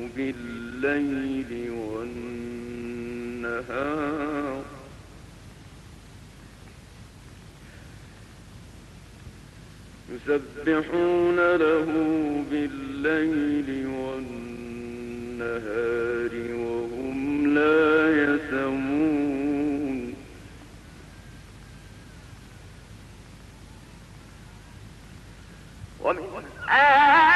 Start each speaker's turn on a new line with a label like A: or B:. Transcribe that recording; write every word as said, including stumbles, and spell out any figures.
A: بالليل والنهار يسبحون له بالليل والنهار وهم لا يسمون
B: ومن آه